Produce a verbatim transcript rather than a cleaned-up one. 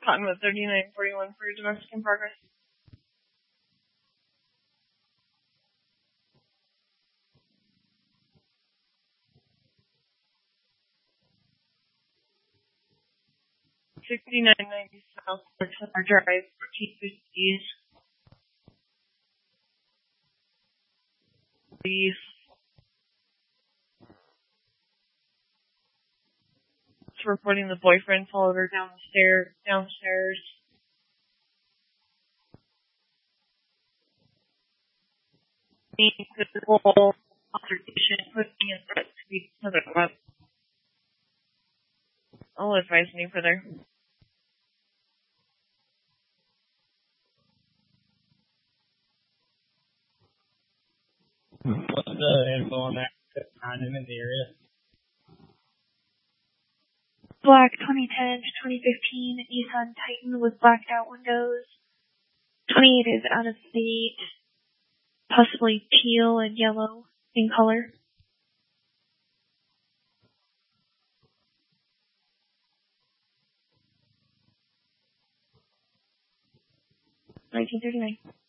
Cottonwood thirty-nine forty-one for domestic in progress. sixty-nine ninety South Summer Drive, fourteen fifties. Please. It's reporting the boyfriend followed her down the stair, downstairs. Physical altercation, pushing and threat to be further up. I'll advise me further. What's the info on that? Find him in the area. Black twenty ten to twenty fifteen Nissan Titan with blacked out windows. twenty-eight is out of state, possibly teal and yellow in color. nineteen thirty-nine.